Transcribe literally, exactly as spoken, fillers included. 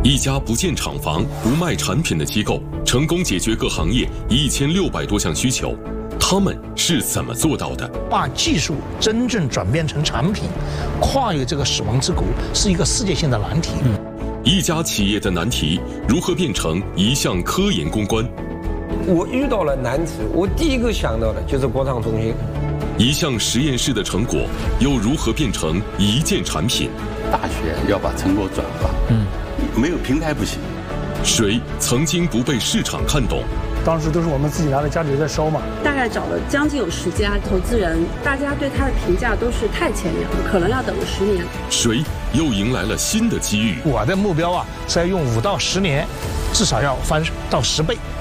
一家不建厂房、不卖产品的机构，成功解决各行业一千六百多项需求。他们是怎么做到的？ 把技术真正转变成产品，跨越这个死亡之谷，是一个世界性的难题。嗯， 一家企业的难题如何变成一项科研攻关？ 我遇到了难题，我第一个想到的就是国创中心。 一项实验室的成果又如何变成一件产品？ 大学要把成果转化，嗯，没有平台不行。 谁曾经不被市场看懂？ 当时都是我们自己拿着家底在烧嘛。 大概找了将近有十家投资人，大家对他的评价都是太前沿了，可能要等个十年。 谁又迎来了新的机遇？ 我的目标啊，是要用五到十年，至少要翻到十倍。